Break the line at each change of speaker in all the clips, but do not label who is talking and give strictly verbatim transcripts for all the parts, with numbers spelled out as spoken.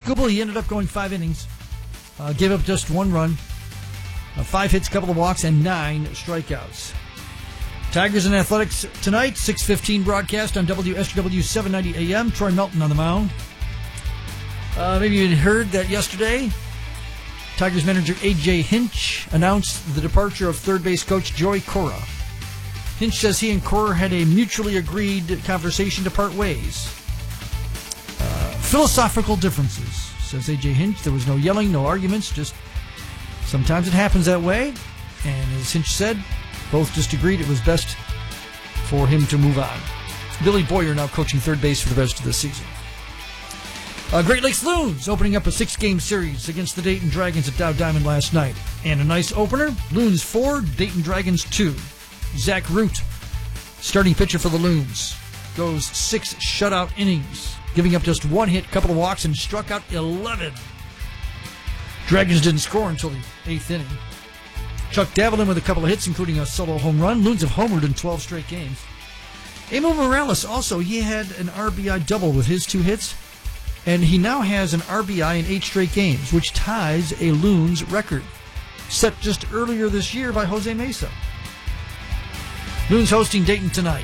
Skubal, he ended up going five innings. Uh, gave up just one run. Uh, five hits, couple of walks, and nine strikeouts. Tigers and Athletics tonight, six fifteen broadcast on W S W seven ninety A M. Troy Melton on the mound. Uh, maybe you heard that yesterday, Tigers manager A J Hinch announced the departure of third base coach Joey Cora. Hinch says he and Cora had a mutually agreed conversation to part ways. Uh, philosophical differences, says A J Hinch. There was no yelling, no arguments, just sometimes it happens that way. And as Hinch said, both just agreed it was best for him to move on. Billy Boyer now coaching third base for the rest of the season. Uh, Great Lakes Loons opening up a six-game series against the Dayton Dragons at Dow Diamond last night. And a nice opener, Loons four, Dayton Dragons two. Zach Root, starting pitcher for the Loons, goes six shutout innings, giving up just one hit, couple of walks, and struck out eleven. Dragons didn't score until the eighth inning. Chuck Davalin with a couple of hits, including a solo home run. Loons have homered in twelve straight games. Emil Morales also, he had an R B I double with his two hits. And he now has an R B I in eight straight games, which ties a Loons record, set just earlier this year by Jose Mesa. Loons hosting Dayton tonight.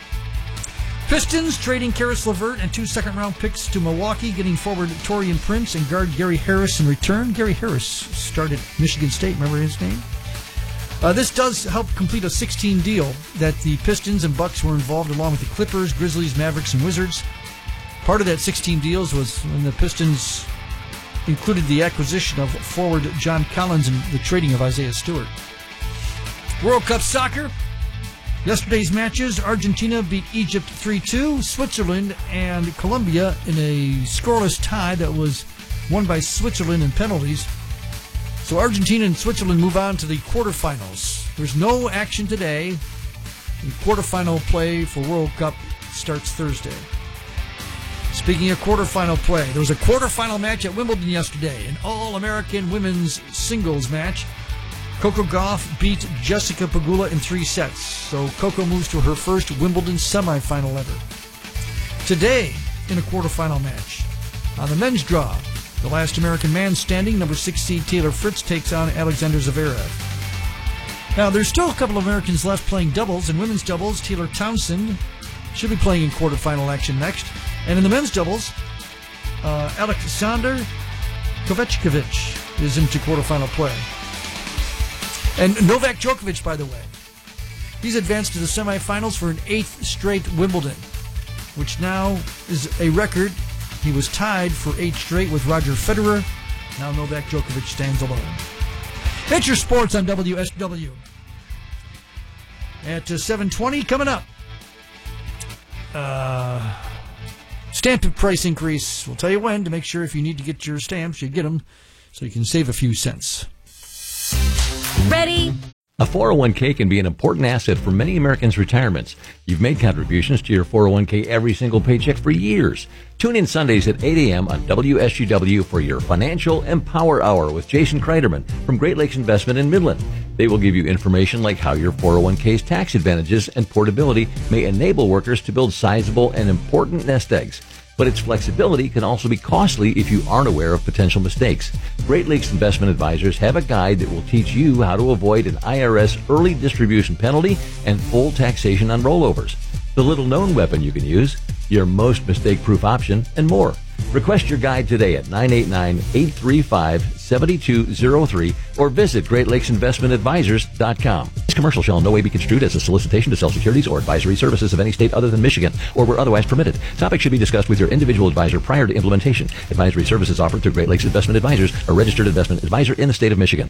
Pistons trading Karis LeVert and two second-round picks to Milwaukee, getting forward Taurean Prince and guard Gary Harris in return. Gary Harris started Michigan State, remember his name? Uh, this does help complete a six-team deal that the Pistons and Bucks were involved along with the Clippers, Grizzlies, Mavericks, and Wizards. Part of that six-team deals was when the Pistons included the acquisition of forward John Collins and the trading of Isaiah Stewart. World Cup soccer. Yesterday's matches, Argentina beat Egypt three two. Switzerland and Colombia in a scoreless tie that was won by Switzerland in penalties. So Argentina and Switzerland move on to the quarterfinals. There's no action today. The quarterfinal play for World Cup starts Thursday. Speaking of quarterfinal play, there was a quarterfinal match at Wimbledon yesterday, an All-American women's singles match. Coco Gauff beat Jessica Pegula in three sets, so Coco moves to her first Wimbledon semifinal ever. Today, in a quarterfinal match, on the men's draw, the last American man standing, number six seed Taylor Fritz takes on Alexander Zverev. Now, there's still a couple of Americans left playing doubles. In women's doubles, Taylor Townsend should be playing in quarterfinal action next. And in the men's doubles, uh, Alexander Kovacevic is into quarterfinal play. And Novak Djokovic, by the way, he's advanced to the semifinals for an eighth straight Wimbledon, which now is a record. He was tied for eight straight with Roger Federer. Now Novak Djokovic stands alone. It's your sports on W S W. At uh, seven twenty, coming up. Uh... Stamp price increase. We'll tell you when to make sure if you need to get your stamps, you get them so you can save a few cents.
Ready?
A four oh one k can be an important asset for many Americans' retirements. You've made contributions to your four oh one k every single paycheck for years. Tune in Sundays at eight a.m. on W S G W for your Financial Empower Hour with Jason Kreiderman from Great Lakes Investment in Midland. They will give you information like how your four oh one k's tax advantages and portability may enable workers to build sizable and important nest eggs. But its flexibility can also be costly if you aren't aware of potential mistakes. Great Lakes Investment Advisors have a guide that will teach you how to avoid an I R S early distribution penalty and full taxation on rollovers. The little-known weapon you can use, your most mistake-proof option, and more. Request your guide today at nine eight nine, eight three five, seven two zero three or visit great lakes investment advisors dot com. This commercial shall in no way be construed as a solicitation to sell securities or advisory services of any state other than Michigan or where otherwise permitted. Topics should be discussed with your individual advisor prior to implementation. Advisory services offered through Great Lakes Investment Advisors, a registered investment advisor in the state of Michigan.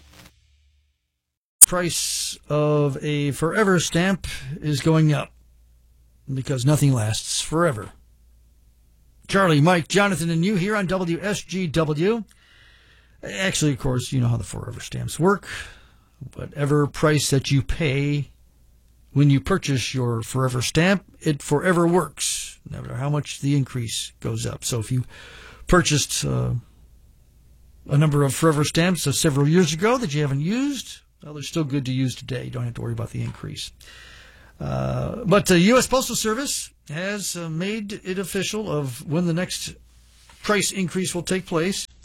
Price of a forever stamp is going up because nothing lasts forever. Charlie, Mike, Jonathan, and you here on W S G W. Actually, of course, you know how the forever stamps work. Whatever price that you pay when you purchase your forever stamp, it forever works, no matter how much the increase goes up. So if you purchased uh, a number of forever stamps uh, several years ago that you haven't used, well, they're still good to use today. You don't have to worry about the increase. Uh, but the U S Postal Service has uh, made it official of when the next price increase will take place.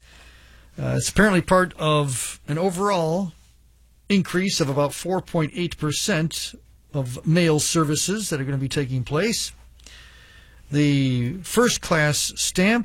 Uh, it's apparently part of an overall increase of about four point eight percent of mail services that are going to be taking place. The first class stamp,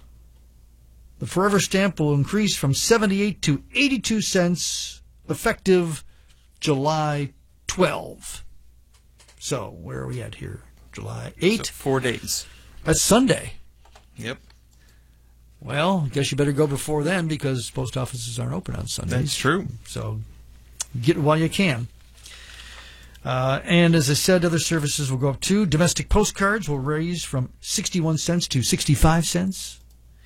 the Forever stamp, will increase from seventy-eight to eighty-two cents effective July twelfth. So where are we at here? July eighth?
So four days.
That's Sunday.
Yep.
Well, I guess you better go before then because post offices aren't open on Sundays.
That's true.
So get it while you can. Uh, and as I said, other services will go up too. Domestic postcards will raise from sixty-one cents to sixty-five cents.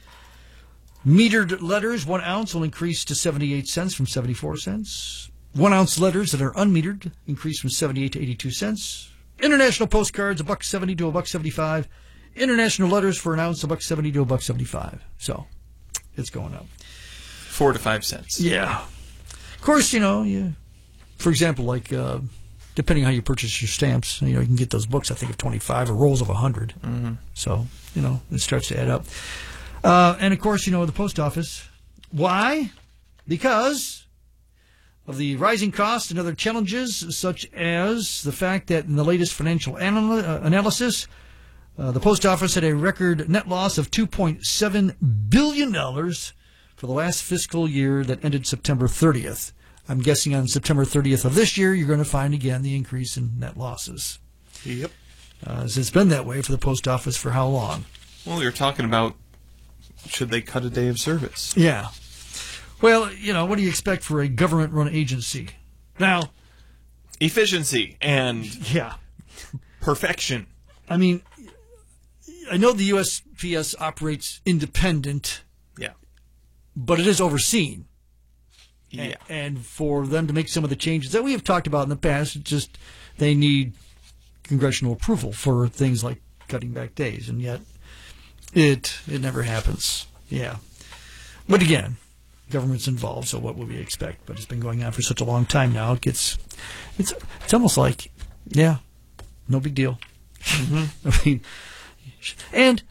Metered letters, one ounce, will increase to seventy-eight cents from seventy-four cents. One ounce letters that are unmetered increase from seventy-eight to eighty-two cents. International postcards, a buck seventy to a buck seventy-five. International letters for an ounce, a buck seventy to a buck seventy-five. So it's going up.
Four to five cents.
Yeah. Of course, you know, you, for example, like uh, depending how you purchase your stamps, you know, you can get those books, I think, of twenty-five or rolls of one hundred.
Mm-hmm. So,
you know, it starts to add up. Uh, and, of course, you know, the post office. Why? Because of the rising costs and other challenges, such as the fact that in the latest financial anal- uh, analysis, uh, the post office had a record net loss of two point seven billion dollars for the last fiscal year that ended September thirtieth. I'm guessing on September thirtieth of this year, you're going to find again the increase in net losses.
Yep.
Uh, so it's been that way for the post office for how long?
Well, you're talking about should they cut a day of service?
Yeah. Well, you know, what do you expect for a government-run agency? Now,
efficiency and
yeah,
perfection.
I mean, I know the U S P S operates independent.
Yeah.
But it is overseen.
Yeah.
And, and for them to make some of the changes that we have talked about in the past, it's just they need congressional approval for things like cutting back days, and yet it it never happens. Yeah. But again, government's involved, so what would we expect? But it's been going on for such a long time now. It gets it's it's almost like, yeah, no big deal. Mm-hmm. I mean, and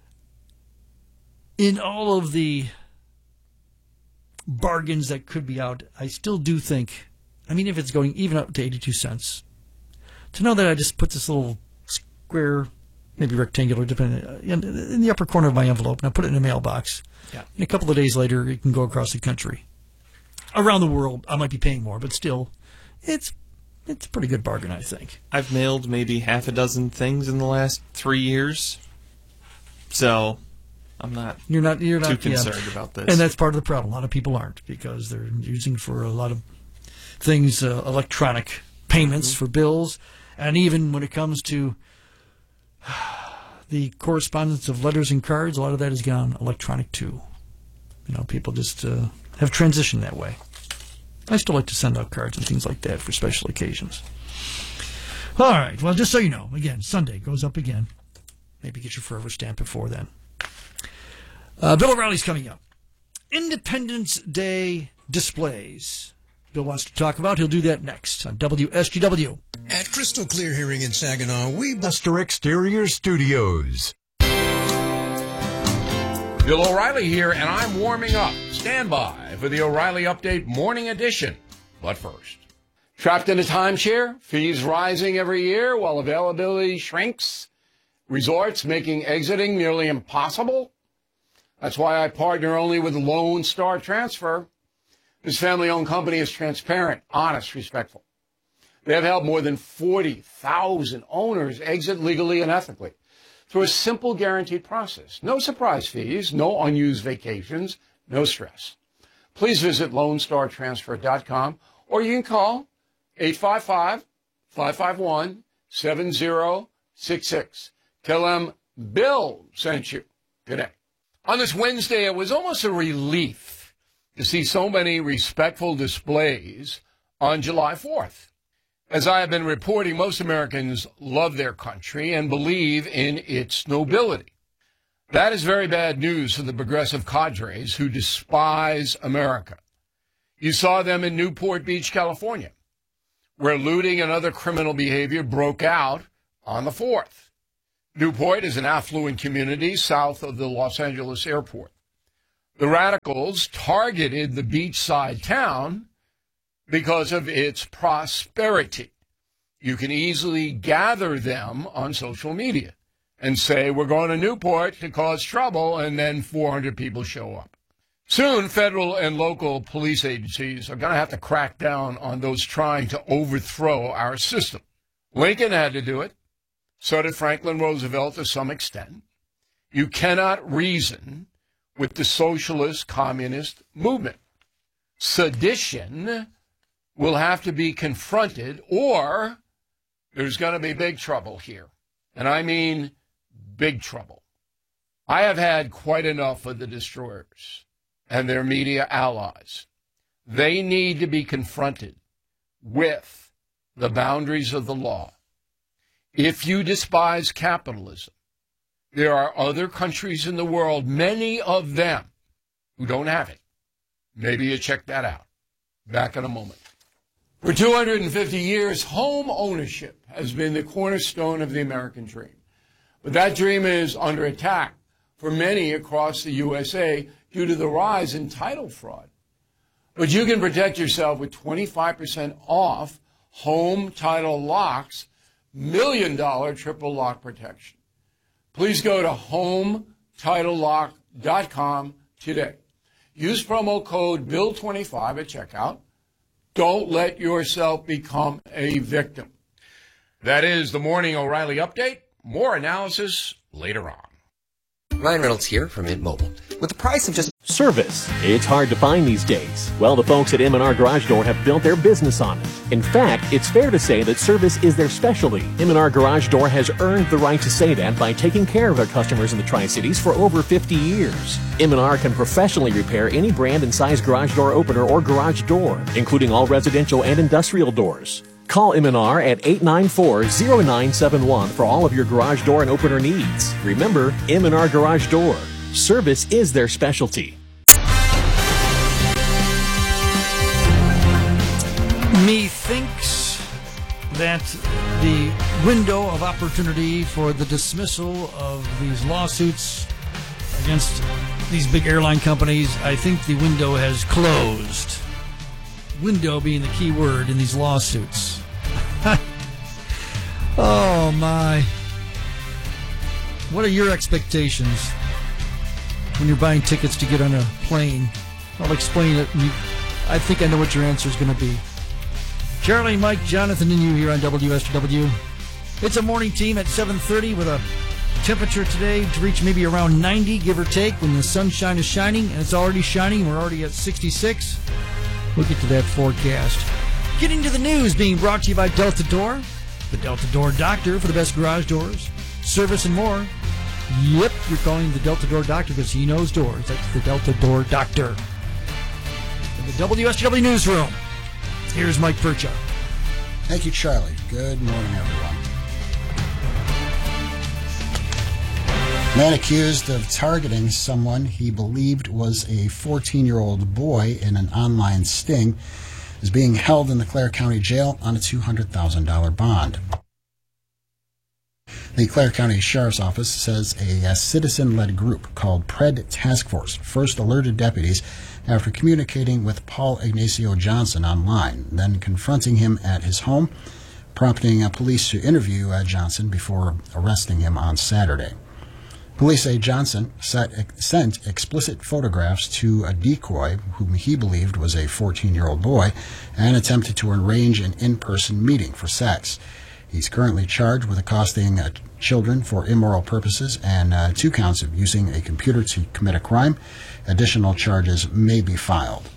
in all of the bargains that could be out, I still do think, I mean, if it's going even up to eighty-two cents, to know that I just put this little square, maybe rectangular, depending, in, in the upper corner of my envelope, and I put it in a mailbox. Yeah. And a couple of days later, it can go across the country. Around the world, I might be paying more, but still, it's it's a pretty good bargain, I think.
I've mailed maybe half a dozen things in the last three years, so I'm not,
you're not you're
too
not,
concerned
yeah.
about this.
And that's part of the problem. A lot of people aren't, because they're using for a lot of things, uh, electronic payments mm-hmm. for bills, and even when it comes to the correspondence of letters and cards, a lot of that has gone electronic too. You know, people just uh, have transitioned that way. I still like to send out cards and things like that for special occasions. All right. Well, just so you know, again, Sunday goes up again. Maybe get your Forever stamp before then. Uh, Bill O'Reilly's coming up. Independence Day displays. Bill wants to talk about. He'll do that next on W S G W.
At Crystal Clear Hearing in Saginaw, we...
Buster Exterior Studios.
Bill O'Reilly here, and I'm warming up. Stand by for the O'Reilly Update Morning Edition. But first, trapped in a timeshare, fees rising every year while availability shrinks, resorts making exiting nearly impossible. That's why I partner only with Lone Star Transfer. This family-owned company is transparent, honest, respectful. They have helped more than forty thousand owners exit legally and ethically through a simple guaranteed process. No surprise fees, no unused vacations, no stress. Please visit lone star transfer dot com, or you can call eight five five, five five one, seven zero six six. Tell them Bill sent you today. On this Wednesday, it was almost a relief to see so many respectful displays on July fourth. As I have been reporting, most Americans love their country and believe in its nobility. That is very bad news for the progressive cadres who despise America. You saw them in Newport Beach, California, where looting and other criminal behavior broke out on the fourth. Newport is an affluent community south of the Los Angeles airport. The radicals targeted the beachside town because of its prosperity. You can easily gather them on social media and say, we're going to Newport to cause trouble, and then four hundred people show up. Soon, federal and local police agencies are going to have to crack down on those trying to overthrow our system. Lincoln had to do it. So did Franklin Roosevelt to some extent. You cannot reason with the socialist communist movement. Sedition will have to be confronted, or there's going to be big trouble here. And I mean big trouble. I have had quite enough of the destroyers and their media allies. They need to be confronted with the boundaries of the law. If you despise capitalism, there are other countries in the world, many of them, who don't have it. Maybe you check that out. Back in a moment. For two hundred fifty years, home ownership has been the cornerstone of the American dream. But that dream is under attack for many across the U S A due to the rise in title fraud. But you can protect yourself with twenty-five percent off home title locks, million dollar triple lock protection. Please go to home title lock dot com today. Use promo code bill twenty-five at checkout. Don't let yourself become a victim. That is the Morning O'Reilly Update. More analysis later on.
Ryan Reynolds here from Mint Mobile. With the price of just
service, it's hard to find these days. Well, the folks at M and R Garage Door have built their business on it. In fact, it's fair to say that service is their specialty. M and R Garage Door has earned the right to say that by taking care of their customers in the Tri-Cities for over fifty years. M and R can professionally repair any brand and size garage door opener or garage door, including all residential and industrial doors. Call M and R at eight nine four, zero nine seven one for all of your garage door and opener needs. Remember, M and R Garage Door. Service is their specialty.
Methinks that the window of opportunity for the dismissal of these lawsuits against these big airline companies, I think the window has closed. Window being the key word in these lawsuits. Oh, my. What are your expectations when you're buying tickets to get on a plane? I'll explain it. And you, I think I know what your answer is going to be. Charlie, Mike, Jonathan, and you here on W S W. It's a morning team at seven thirty with a temperature today to reach maybe around ninety, give or take, when the sunshine is shining, and it's already shining. We're already at sixty-six. We'll get to that forecast. Getting to the news being brought to you by Delta Door, the Delta Door doctor for the best garage doors, service, and more. Yep, you're calling the Delta Door doctor because he knows doors. That's the Delta Door doctor. In the W S W newsroom, here's Mike Percha.
Thank you, Charlie. Good morning, everyone. Man accused of targeting someone he believed was a fourteen-year-old boy in an online sting is being held in the Clare County Jail on a two hundred thousand dollars bond. The Clare County Sheriff's Office says a, a citizen-led group called Pred Task Force first alerted deputies after communicating with Paul Ignacio Johnson online, then confronting him at his home, prompting uh, police to interview uh, Johnson before arresting him on Saturday. Police say Johnson set, sent explicit photographs to a decoy whom he believed was a fourteen-year-old boy and attempted to arrange an in-person meeting for sex. He's currently charged with accosting uh, children for immoral purposes and uh, two counts of using a computer to commit a crime. Additional charges may be filed.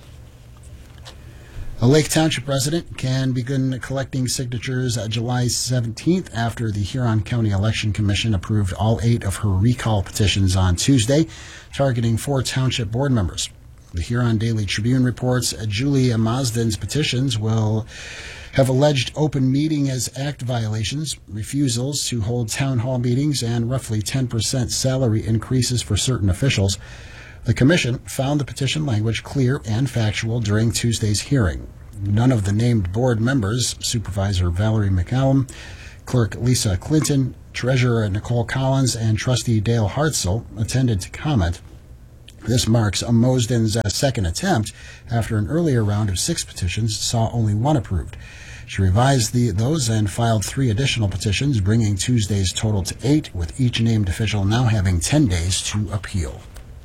A Lake Township resident can begin collecting signatures uh, July seventeenth after the Huron County Election Commission approved all eight of her recall petitions on Tuesday, targeting four township board members. The Huron Daily Tribune reports uh, Julie Mazdan's petitions will have alleged open meeting as act violations, refusals to hold town hall meetings, and roughly ten percent salary increases for certain officials. The commission found the petition language clear and factual during Tuesday's hearing. None of the named board members, Supervisor Valerie McCallum, Clerk Lisa Clinton, Treasurer Nicole Collins, and Trustee Dale Hartzell, attended to comment. This marks Mosden's uh, second attempt after an earlier round of six petitions saw only one approved. She revised the, those and filed three additional petitions, bringing Tuesday's total to eight, with each named official now having ten days to appeal.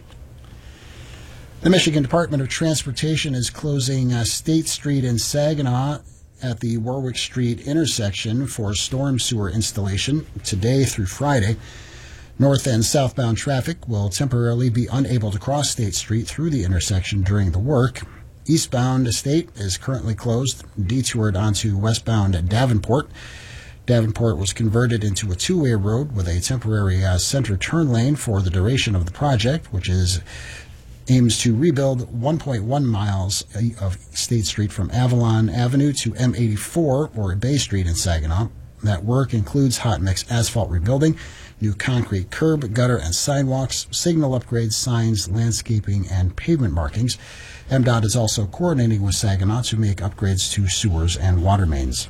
The Michigan Department of Transportation is closing uh, State Street in Saginaw at the Warwick Street intersection for storm sewer installation today through Friday. North and southbound traffic will temporarily be unable to cross State Street through the intersection during the work. Eastbound State is currently closed, detoured onto westbound Davenport. Davenport was converted into a two-way road with a temporary uh, center turn lane for the duration of the project, which is aims to rebuild one point one miles of State Street from Avalon Avenue to M eighty-four, or Bay Street in Saginaw. That work includes hot mix asphalt rebuilding, new concrete curb, gutter, and sidewalks, signal upgrades, signs, landscaping, and pavement markings. M DOT is also coordinating with Saginaw to make upgrades to sewers and water mains.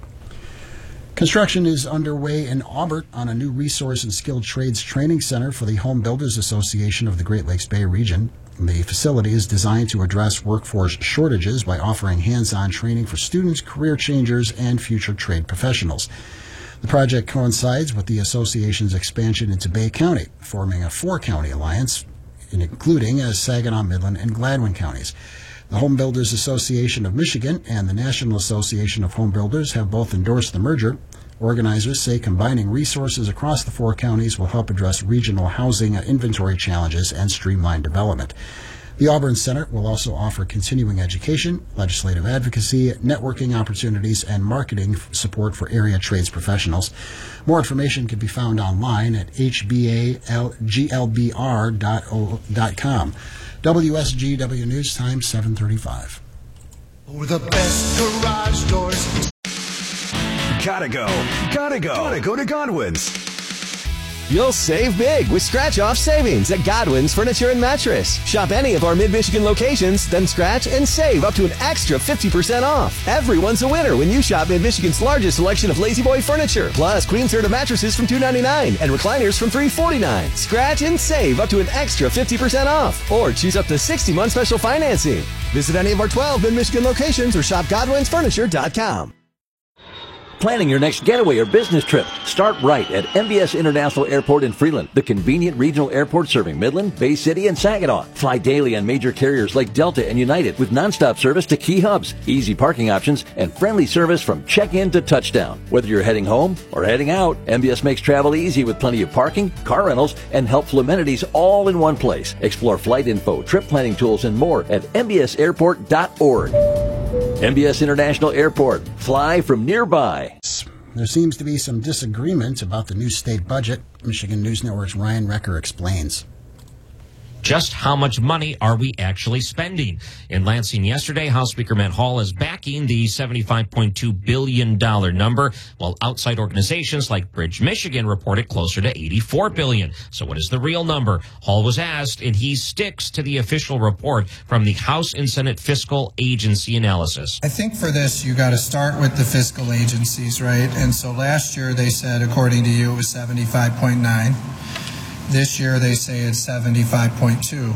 Construction is underway in Aubert on a new resource and skilled trades training center for the Home Builders Association of the Great Lakes Bay region. The facility is designed to address workforce shortages by offering hands-on training for students, career changers, and future trade professionals. The project coincides with the association's expansion into Bay County, forming a four-county alliance, including uh, Saginaw, Midland, and Gladwin counties. The Home Builders Association of Michigan and the National Association of Home Builders have both endorsed the merger. Organizers say combining resources across the four counties will help address regional housing inventory challenges and streamline development. The Auburn Center will also offer continuing education, legislative advocacy, networking opportunities, and marketing support for area trades professionals. More information can be found online at h b a l g l b r dot com. W S G W News Time, seven thirty-five.
Oh, the best garage doors. Gotta go. Gotta go. Gotta go to Godwin's.
You'll save big with scratch-off savings at Godwin's Furniture and Mattress. Shop any of our mid-Michigan locations, then scratch and save up to an extra fifty percent off. Everyone's a winner when you shop mid-Michigan's largest selection of Lazy Boy furniture, plus Queen Serta mattresses from two ninety-nine and recliners from three forty-nine. Scratch and save up to an extra fifty percent off, or choose up to sixty month special financing. Visit any of our twelve mid-Michigan locations or shop godwins furniture dot com.
Planning your next getaway or business trip? Start right at M B S International Airport in Freeland, the convenient regional airport serving Midland, Bay City, and Saginaw. Fly daily on major carriers like Delta and United with nonstop service to key hubs, easy parking options, and friendly service from check-in to touchdown. Whether you're heading home or heading out, M B S makes travel easy with plenty of parking, car rentals, and helpful amenities all in one place. Explore flight info, trip planning tools, and more at m b s airport dot org. M B S International Airport. Fly from nearby.
There seems to be some disagreement about the new state budget. Michigan News Network's Ryan Recker explains.
Just how much money are we actually spending? In Lansing yesterday, House Speaker Matt Hall is backing the seventy-five point two billion dollars number, while outside organizations like Bridge Michigan reported closer to eighty-four billion dollars. So what is the real number? Hall was asked, and he sticks to the official report from the House and Senate Fiscal Agency analysis.
I think for this, you got to start with the fiscal agencies, right? And so last year they said, according to you, it was seventy-five point nine. This year they say it's seventy-five point two.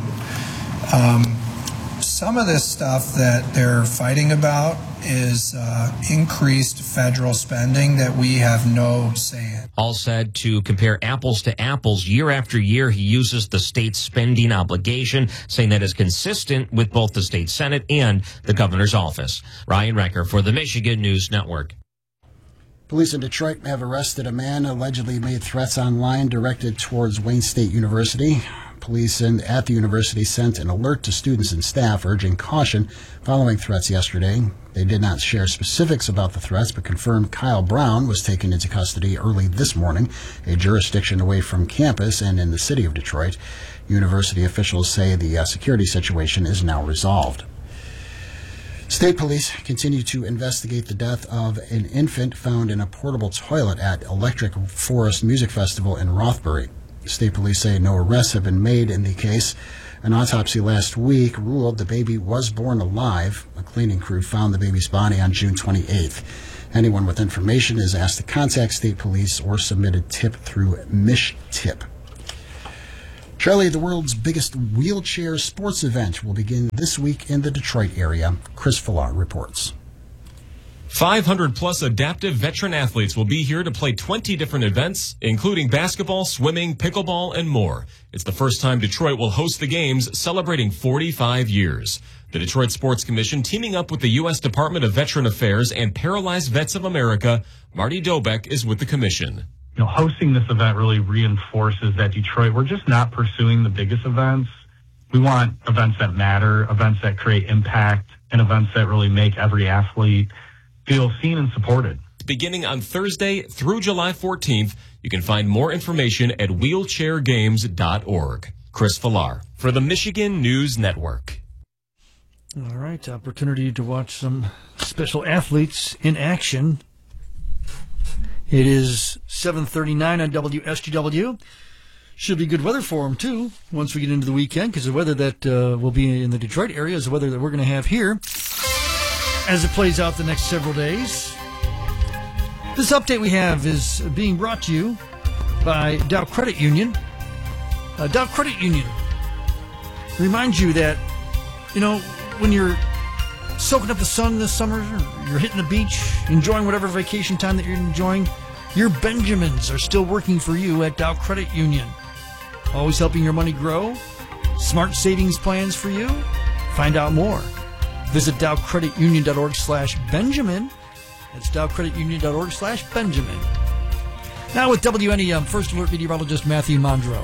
Um, some of this stuff that they're fighting about is uh, increased federal spending that we have no say in.
Hall said to compare apples to apples year after year, he uses the state spending obligation, saying that is consistent with both the state Senate and the governor's office. Ryan Recker for the Michigan News Network.
Police in Detroit have arrested a man allegedly made threats online directed towards Wayne State University. Police in, at the university sent an alert to students and staff urging caution following threats yesterday. They did not share specifics about the threats, but confirmed Kyle Brown was taken into custody early this morning, a jurisdiction away from campus and in the city of Detroit. University officials say the uh, security situation is now resolved. State police continue to investigate the death of an infant found in a portable toilet at Electric Forest Music Festival in Rothbury. State police say no arrests have been made in the case. An autopsy last week ruled the baby was born alive. A cleaning crew found the baby's body on June twenty-eighth. Anyone with information is asked to contact state police or submit a tip through MishTip. Charlie, the world's biggest wheelchair sports event will begin this week in the Detroit area. Chris Villar reports.
five hundred plus adaptive veteran athletes will be here to play twenty different events, including basketball, swimming, pickleball, and more. It's the first time Detroit will host the games, celebrating forty-five years. The Detroit Sports Commission, teaming up with the U S Department of Veteran Affairs and Paralyzed Vets of America, Marty Dobeck is with the commission.
You know, hosting this event really reinforces that Detroit, we're just not pursuing the biggest events. We want events that matter, events that create impact, and events that really make every athlete feel seen and supported.
Beginning on Thursday through July fourteenth, you can find more information at wheelchair games dot org. Chris Villar for the Michigan News Network.
All right, opportunity to watch some special athletes in action. It is seven thirty-nine on W S G W. Should be good weather for them, too, once we get into the weekend, because the weather that uh, will be in the Detroit area is the weather that we're going to have here as it plays out the next several days. This update we have is being brought to you by Dow Credit Union. Uh, Dow Credit Union reminds you that, you know, when you're soaking up the sun this summer, you're hitting the beach, enjoying whatever vacation time that you're enjoying, your Benjamins are still working for you at Dow Credit Union. Always helping your money grow. Smart savings plans for you. Find out more. Visit dowcreditunion.org slash Benjamin. That's dowcreditunion.org slash Benjamin. Now with W N E M First Alert meteorologist Matthew Mondro.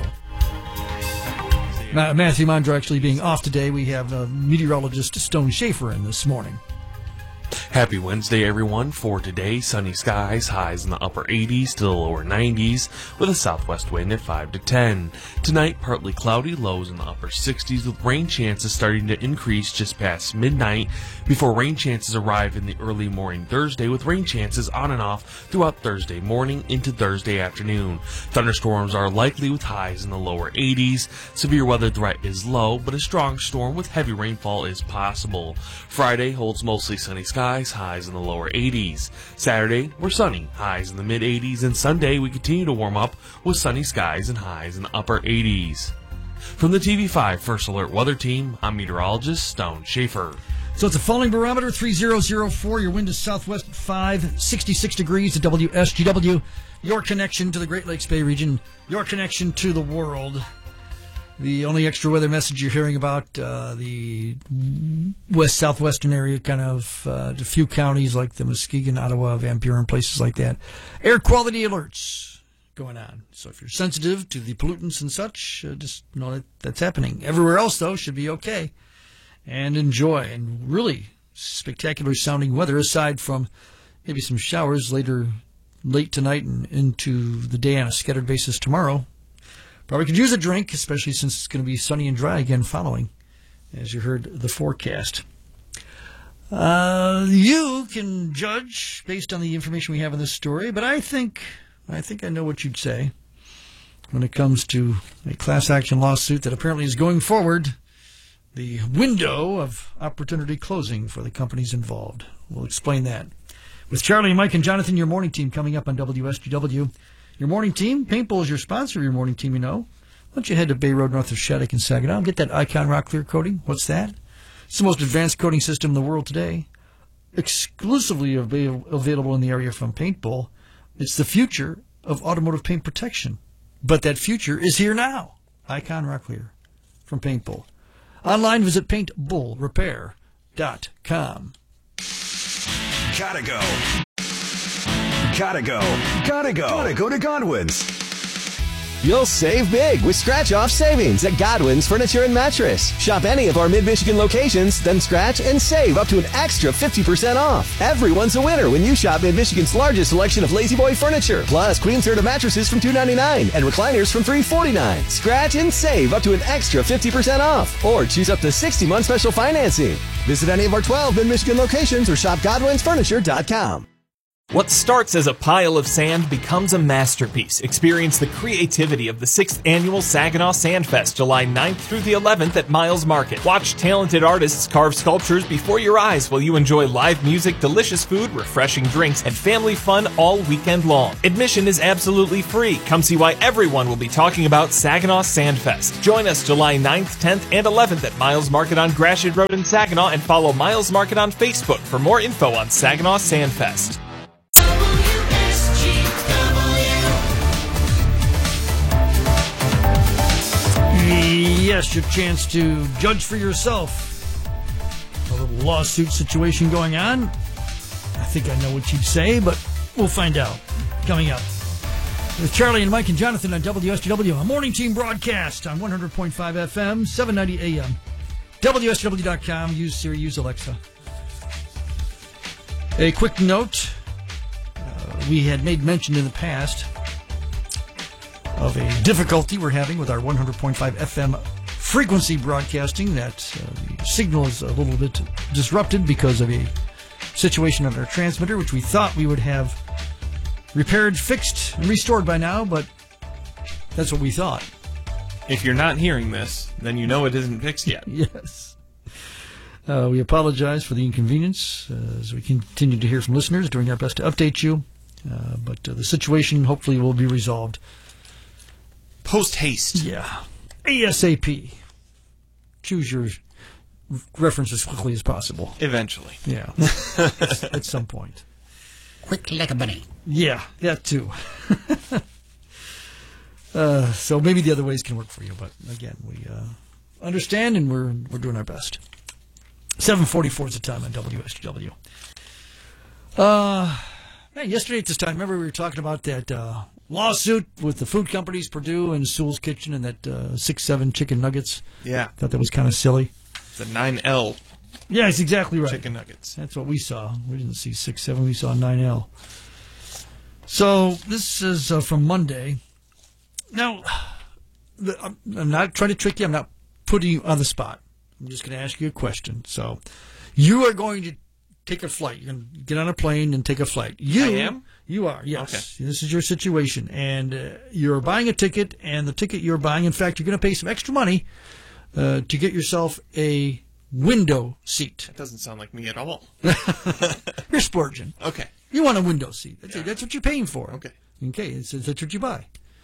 Ma- Matthew Mondro actually being off today, we have uh, meteorologist Stone Schaefer in this morning.
Happy Wednesday, everyone. For today, sunny skies, highs in the upper eighties to the lower nineties, with a southwest wind at five to ten. Tonight, partly cloudy, lows in the upper sixties, with rain chances starting to increase just past midnight, before rain chances arrive in the early morning Thursday, with rain chances on and off throughout Thursday morning into Thursday afternoon. Thunderstorms are likely with highs in the lower eighties. Severe weather threat is low, but a strong storm with heavy rainfall is possible. Friday holds mostly sunny skies, highs in the lower eighties. Saturday, we're sunny, highs in the mid eighties, and Sunday we continue to warm up with sunny skies and highs in the upper eighties. From the T V five First Alert Weather Team, I'm meteorologist Stone Schaefer.
So it's a falling barometer, three thousand four. Your wind is southwest at five, sixty-six degrees at W S G W. Your connection to the Great Lakes Bay region, your connection to the world. The only extra weather message you're hearing about, uh, the west-southwestern area, kind of uh, a few counties like the Muskegon, Ottawa, Van Buren, places like that. Air quality alerts going on. So if you're sensitive to the pollutants and such, uh, just know that that's happening. Everywhere else, though, should be okay. And enjoy. And really spectacular sounding weather, aside from maybe some showers later, late tonight and into the day on a scattered basis tomorrow. Probably could use a drink, especially since it's going to be sunny and dry again following, as you heard the forecast. Uh, you can judge based on the information we have in this story, but I think I think I know what you'd say when it comes to a class action lawsuit that apparently is going forward. The window of opportunity closing for the companies involved. We'll explain that. With Charlie, Mike, and Jonathan, your morning team coming up on W S G W. Your morning team, Paintball is your sponsor of your morning team, you know. Why don't you head to Bay Road north of Shattuck and Saginaw and get that Icon Rock Clear coating? What's that? It's the most advanced coating system in the world today. Exclusively avail- available in the area from Paintball. It's the future of automotive paint protection. But that future is here now. Icon Rock Clear from Paintball. Online, visit paint bull repair dot com.
Gotta go. Gotta go. Gotta go. Gotta go to Godwin's.
You'll save big with scratch-off savings at Godwin's Furniture and Mattress. Shop any of our mid-Michigan locations, then scratch and save up to an extra fifty percent off. Everyone's a winner when you shop mid-Michigan's largest selection of Lazy Boy furniture, plus Queen Serta mattresses from two ninety-nine and recliners from three forty-nine. Scratch and save up to an extra fifty percent off, or choose up to sixty month special financing. Visit any of our twelve mid-Michigan locations or shop godwins furniture dot com.
What starts as a pile of sand becomes a masterpiece. Experience the creativity of the sixth Annual Saginaw Sandfest, July ninth through the eleventh at Miles Market. Watch talented artists carve sculptures before your eyes while you enjoy live music, delicious food, refreshing drinks, and family fun all weekend long. Admission is absolutely free. Come see why everyone will be talking about Saginaw Sandfest. Join us July ninth, tenth, and eleventh at Miles Market on Gratiot Road in Saginaw, and follow Miles Market on Facebook for more info on Saginaw Sandfest.
Yes, your chance to judge for yourself. A little lawsuit situation going on. I think I know what you'd say, but we'll find out. Coming up with Charlie and Mike and Jonathan on W S G W, a morning team broadcast on one hundred point five F M, seven ninety A M. W S G W dot com. Use Siri, use Alexa. A quick note. Uh, we had made mention in the past of a difficulty we're having with our one hundred point five F M frequency broadcasting, that uh, the signal is a little bit disrupted because of a situation on our transmitter, which we thought we would have repaired, fixed, and restored by now, but that's what we thought.
If you're not hearing this, then you know it isn't fixed yet.
Yes. Uh, we apologize for the inconvenience uh, as we continue to hear from listeners, doing our best to update you, uh, but uh, the situation hopefully will be resolved
post haste.
Yeah. ASAP. Choose your reference as quickly as possible.
Eventually.
Yeah. at, at some point.
Quick like a bunny.
Yeah, that too. uh, so maybe the other ways can work for you, but again, we uh, understand and we're we're doing our best. seven forty-four is the time on W S G W. Uh, man, yesterday at this time, remember we were talking about that uh, lawsuit with the food companies, Purdue and Sewell's Kitchen, and that uh, six seven chicken nuggets.
Yeah.
Thought that was kind of silly.
The nine L.
Yeah, it's exactly right.
Chicken nuggets.
That's what we saw. We didn't see six seven, we saw nine L. So this is uh, from Monday. Now, the, I'm, I'm not trying to trick you. I'm not putting you on the spot. I'm just going to ask you a question. So you are going to take a flight. You're going to get on a plane and take a flight. You,
I am?
You are, yes.
Okay.
This is your situation. And uh, you're buying a ticket, and the ticket you're buying, in fact, you're going to pay some extra money uh, to get yourself a window seat.
That doesn't sound like me at all.
You're splurging.
Okay.
You want a window seat. That's,
Yeah.
it. That's what you're paying for.
Okay.
Okay, it's, that's what you buy.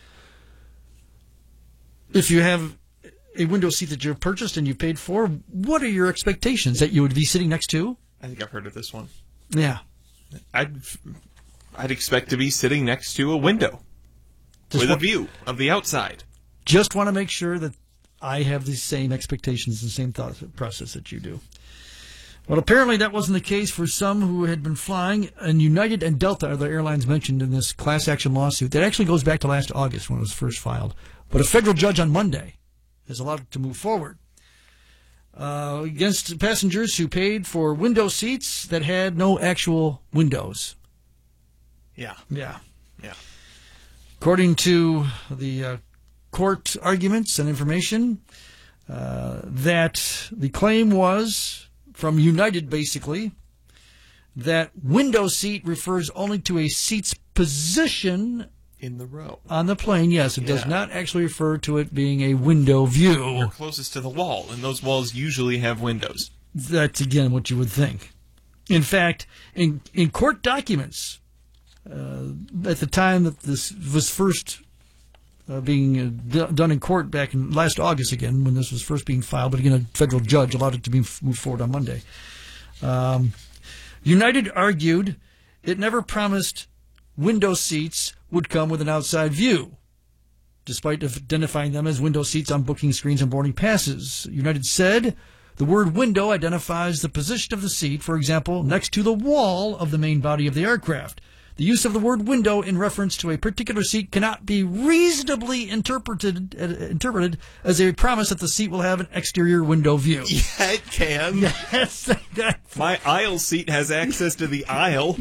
If you have a window seat that you've purchased and you paid for, what are your expectations? That you would be sitting next to?
I think I've heard of this one.
Yeah.
I'd I'd expect to be sitting next to a window
Just
with
wa-
a view of the outside.
Just want to make sure that I have the same expectations and same thought process that you do. Well, apparently that wasn't the case for some who had been flying, and United and Delta are the airlines mentioned in this class action lawsuit. That actually goes back to last August when it was first filed. But a federal judge on Monday has allowed it to move forward uh, against passengers who paid for window seats that had no actual windows.
Yeah.
Yeah.
Yeah.
According to the uh, court arguments and information, uh, that the claim was from United, basically, that window seat refers only to a seat's position
in the row
on the plane. Yes, it
Yeah.
does not actually refer to it being a window view.
You're closest to the wall, and those walls usually have windows.
That's, again, what you would think. In fact, in, in court documents, uh, at the time that this was first uh, being uh, d- done in court back in last August again, when this was first being filed, but again, a federal judge allowed it to be moved forward on Monday. Um, United argued it never promised window seats would come with an outside view, despite identifying them as window seats on booking screens and boarding passes. United said the word window identifies the position of the seat, for example, next to the wall of the main body of the aircraft. The use of the word window in reference to a particular seat cannot be reasonably interpreted uh, interpreted as a promise that the seat will have an exterior window view.
Yeah, it can.
Yes.
My aisle seat has access to the aisle.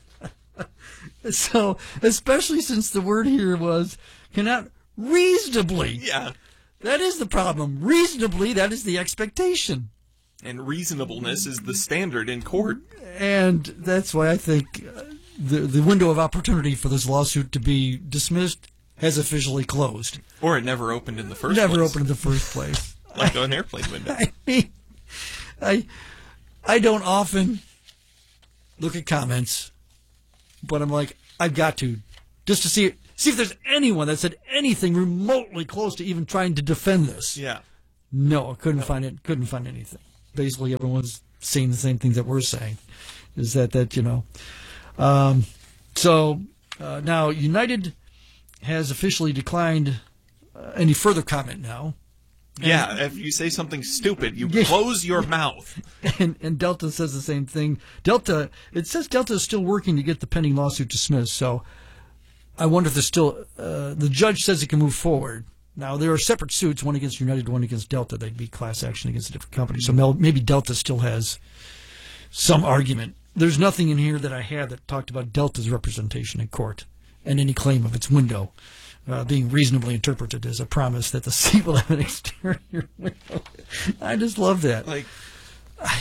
So, especially since the word here was cannot reasonably.
Yeah.
That is the problem. Reasonably, that is the expectation.
And reasonableness is the standard in court.
And that's why I think uh, the the window of opportunity for this lawsuit to be dismissed has officially closed.
Or it never opened in the first
never
place.
Never opened in the first place.
Like an airplane window.
I mean, I, I don't often look at comments, but I'm like, I've got to, just to see see if there's anyone that said anything remotely close to even trying to defend this.
Yeah.
No, I couldn't no. find it. Couldn't find anything. Basically, everyone's saying the same things that we're saying. Is that that you know? Um, so uh, now United has officially declined uh, any further comment now.
Yeah,
and,
if you say something stupid, you yeah. close your mouth.
And, and Delta says the same thing. Delta, it says Delta is still working to get the pending lawsuit dismissed. So I wonder if there's still, uh, the judge says it can move forward. Now, there are separate suits, one against United, one against Delta. They'd be class action against a different company. So maybe Delta still has some argument. There's nothing in here that I had that talked about Delta's representation in court and any claim of its window uh, being reasonably interpreted as a promise that the seat will have an exterior window. I just love that.
Like,
I,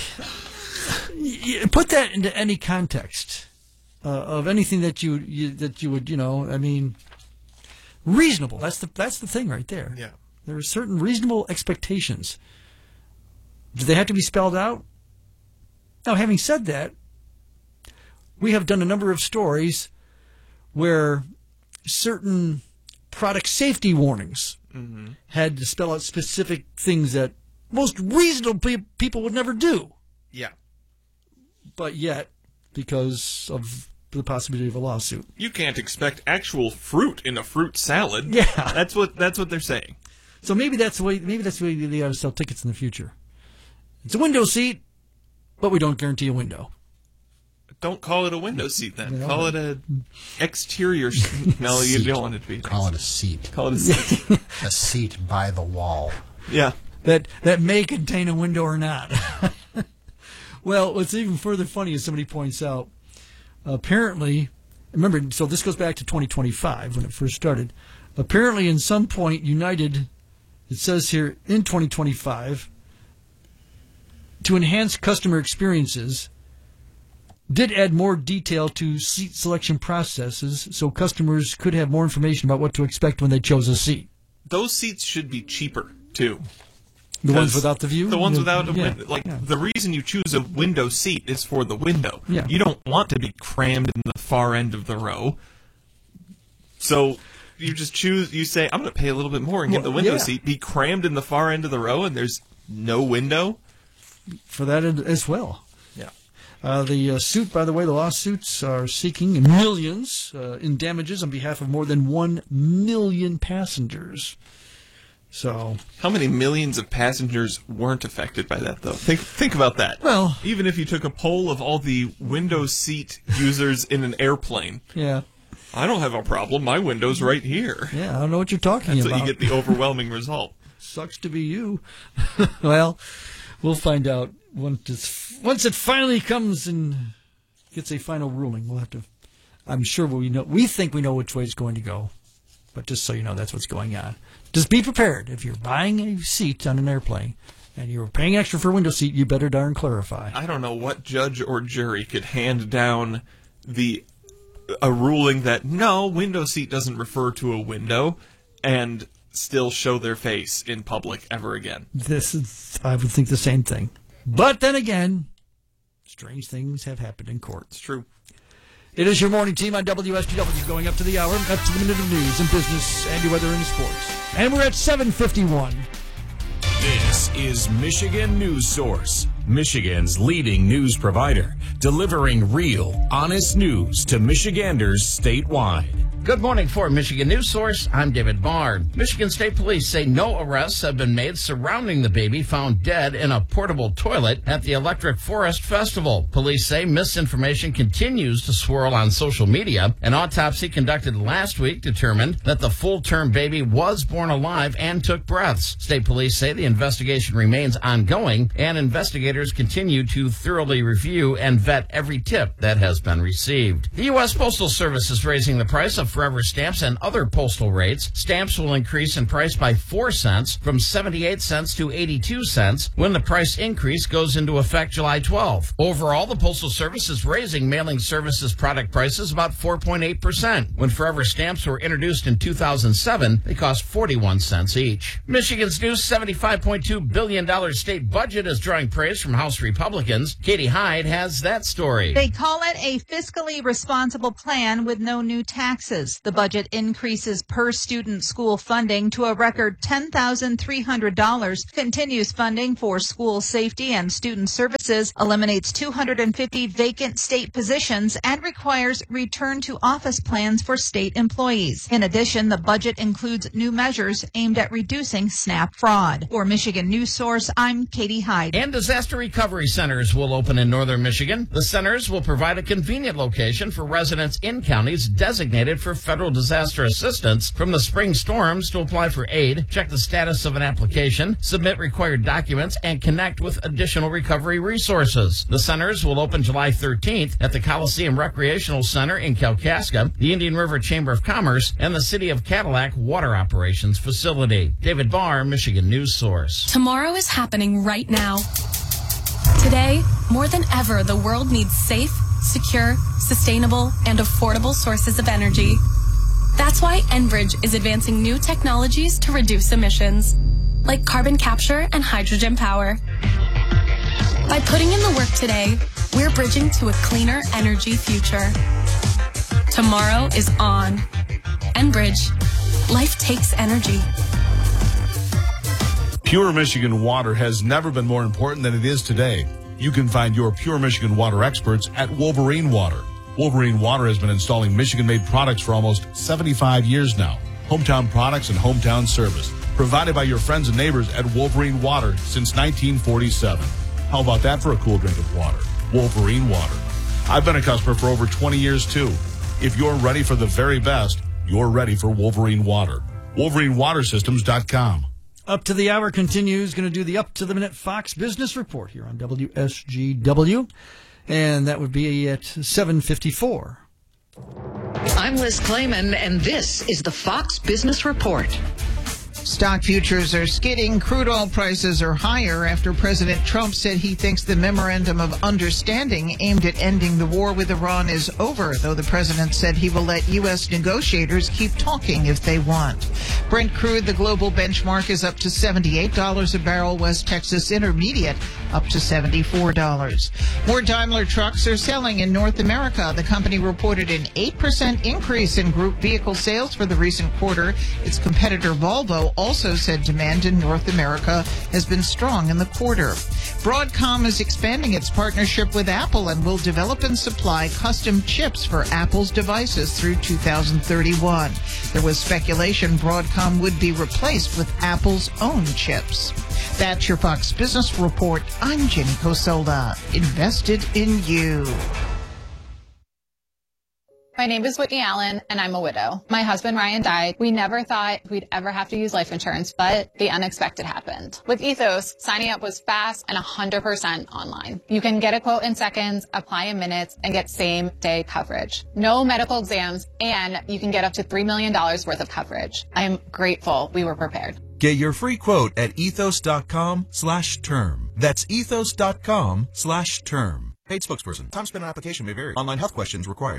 put that into any context uh, of anything that you, you that you would, you know, I mean, reasonable. That's the that's the thing right there.
Yeah.
There are certain reasonable expectations. Do they have to be spelled out? Now, having said that, we have done a number of stories where certain product safety warnings mm-hmm. had to spell out specific things that most reasonable pe- people would never do.
Yeah.
But yet, because of the possibility of a lawsuit,
you can't expect actual fruit in a fruit salad.
Yeah,
that's what that's what they're saying.
So maybe that's the way. Maybe that's the way they ought to sell tickets in the future. It's a window seat, but we don't guarantee a window.
Don't call it a window seat then. No. Call it a exterior seat. No, you don't want it to be.
Call it a seat.
Call it a seat.
A seat by the wall.
Yeah.
That that may contain a window or not. Well, what's even further funny is somebody points out, apparently, remember, so this goes back to twenty twenty-five when it first started. Apparently, in some point, United, it says here, in twenty twenty-five, to enhance customer experiences, did add more detail to seat selection processes so customers could have more information about what to expect when they chose a seat.
Those seats should be cheaper, too.
The ones without the view?
The ones without a
yeah,
window. Like,
yeah.
The reason you choose a window seat is for the window.
Yeah.
You don't want to be crammed in the far end of the row. So you just choose, you say, I'm going to pay a little bit more and get
well,
the window
yeah.
seat, be crammed in the far end of the row, and there's no window.
For that as well.
Yeah.
Uh, the uh, suit, by the way, the lawsuits are seeking millions uh, in damages on behalf of more than one million passengers. So,
how many millions of passengers weren't affected by that, though? Think think about that.
Well,
even if you took a poll of all the window seat users in an airplane.
Yeah.
I don't have a problem. My window's right here.
Yeah, I don't know what you're talking
That's
about.
That's what you get the overwhelming result.
Sucks to be you. Well, we'll find out once it's, once it finally comes and gets a final ruling. We'll have to. I'm sure we know. We think we know which way it's going to go, but just so you know, that's what's going on. Just be prepared. If you're buying a seat on an airplane and you're paying extra for a window seat, you better darn clarify.
I don't know what judge or jury could hand down the a ruling that no, window seat doesn't refer to a window and still show their face in public ever again.
This is, I would think the same thing. But then again, strange things have happened in court.
It's true.
It is your morning team on W S T W going up to the hour, up to the minute of news and business, and your weather and sports. And we're at seven fifty-one.
This is Michigan News Source, Michigan's leading news provider, delivering real, honest news to Michiganders statewide.
Good morning for Michigan News Source. I'm David Barr. Michigan State Police say no arrests have been made surrounding the baby found dead in a portable toilet at the Electric Forest Festival. Police say misinformation continues to swirl on social media. An autopsy conducted last week determined that the full-term baby was born alive and took breaths. State police say the investigation remains ongoing, and investigators regulators continue to thoroughly review and vet every tip that has been received. The U S Postal Service is raising the price of Forever stamps and other postal rates. Stamps will increase in price by four cents from seventy-eight cents to eighty-two cents when the price increase goes into effect July twelfth. Overall, the Postal Service is raising mailing services product prices about four point eight percent. When Forever stamps were introduced in two thousand seven, they cost forty-one cents each. Michigan's new seventy-five point two billion dollars state budget is drawing praise from House Republicans. Katie Hyde has that story.
They call it a fiscally responsible plan with no new taxes. The budget increases per student school funding to a record ten thousand three hundred dollars, continues funding for school safety and student services, eliminates two hundred fifty vacant state positions, and requires return to office plans for state employees. In addition, the budget includes new measures aimed at reducing SNAP fraud. For Michigan News Source, I'm Katie Hyde.
And disaster recovery centers will open in northern Michigan. The centers will provide a convenient location for residents in counties designated for federal disaster assistance from the spring storms to apply for aid, check the status of an application, submit required documents, and connect with additional recovery resources. The centers will open July thirteenth at the Coliseum Recreational Center in Kalkaska, the Indian River Chamber of Commerce, and the City of Cadillac Water Operations Facility. David Barr, Michigan News Source.
Tomorrow is happening right now. Today, more than ever, the world needs safe, secure, sustainable, and affordable sources of energy. That's why Enbridge is advancing new technologies to reduce emissions, like carbon capture and hydrogen power. By putting in the work today, we're bridging to a cleaner energy future. Tomorrow is on. Enbridge. Life takes energy.
Pure Michigan water has never been more important than it is today. You can find your Pure Michigan water experts at Wolverine Water. Wolverine Water has been installing Michigan-made products for almost seventy-five years now. Hometown products and hometown service provided by your friends and neighbors at Wolverine Water since nineteen forty-seven. How about that for a cool drink of water? Wolverine Water. I've been a customer for over twenty years too. If you're ready for the very best, you're ready for Wolverine Water. Wolverine Water Systems dot com.
Up to the Hour continues. Going to do the Up to the Minute Fox Business Report here on W S G W. And that would be at seven fifty-four.
I'm Liz Clayman, and this is the Fox Business Report.
Stock futures are skidding. Crude oil prices are higher after President Trump said he thinks the memorandum of understanding aimed at ending the war with Iran is over, though the president said he will let U S negotiators keep talking if they want. Brent crude, the global benchmark, is up to seventy-eight dollars a barrel. West Texas Intermediate up to seventy-four dollars. More Daimler trucks are selling in North America. The company reported an eight percent increase in group vehicle sales for the recent quarter. Its competitor Volvo also said demand in North America has been strong in the quarter. Broadcom is expanding its partnership with Apple and will develop and supply custom chips for Apple's devices through two thousand thirty-one. There was speculation Broadcom would be replaced with Apple's own chips. That's your Fox Business Report. I'm Jenny Cosolda. Invested in you.
My name is Whitney Allen, and I'm a widow. My husband, Ryan, died. We never thought we'd ever have to use life insurance, but the unexpected happened. With Ethos, signing up was fast and one hundred percent online. You can get a quote in seconds, apply in minutes, and get same-day coverage. No medical exams, and you can get up to three million dollars worth of coverage. I am grateful we were prepared.
Get your free quote at ethos.com slash term. That's ethos.com slash term. Paid spokesperson. Time spent on application may vary. Online health questions required.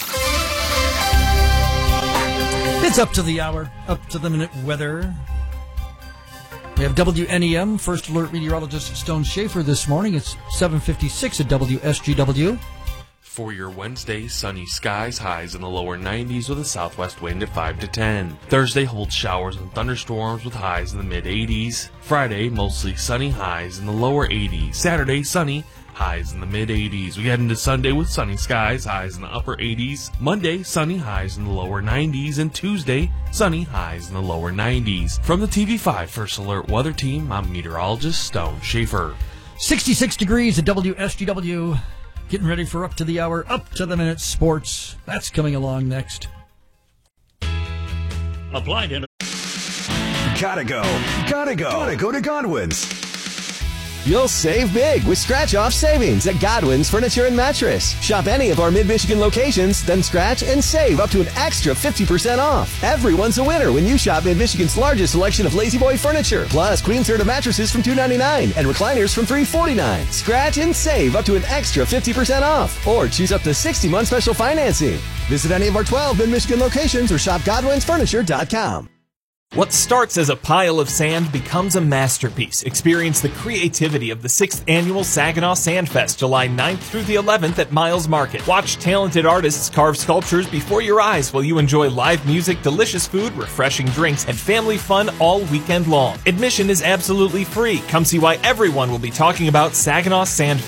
It's Up to the Hour, Up to the Minute weather. We have W N E M First Alert meteorologist Stone Schaefer this morning. It's seven fifty-six at W S G W.
For your Wednesday, sunny skies, highs in the lower nineties with a southwest wind at five to ten. Thursday holds showers and thunderstorms with highs in the mid eighties. Friday, mostly sunny, highs in the lower eighties. Saturday, sunny, highs in the mid eighties. We head into Sunday with sunny skies, highs in the upper eighties. Monday, sunny, highs in the lower nineties. And Tuesday, sunny, highs in the lower nineties. From the T V five First Alert Weather Team, I'm meteorologist Stone Schaefer.
sixty-six degrees at W S G W. Getting ready for Up to the Hour, Up to the Minute Sports. That's coming along next.
Applied in. Gotta go. Gotta go. Gotta go to Godwin's.
You'll save big with scratch-off savings at Godwin's Furniture and Mattress. Shop any of our Mid-Michigan locations, then scratch and save up to an extra fifty percent off. Everyone's a winner when you shop Mid-Michigan's largest selection of Lazy Boy furniture, plus Queen Serta mattresses from two ninety-nine and recliners from three forty-nine. Scratch and save up to an extra fifty percent off, or choose up to sixty month special financing. Visit any of our twelve Mid-Michigan locations or shop godwins furniture dot com.
What starts as a pile of sand becomes a masterpiece. Experience the creativity of the sixth Annual Saginaw Sandfest, July ninth through the eleventh at Miles Market. Watch talented artists carve sculptures before your eyes while you enjoy live music, delicious food, refreshing drinks, and family fun all weekend long. Admission is absolutely free. Come see why everyone will be talking about Saginaw Sandfest.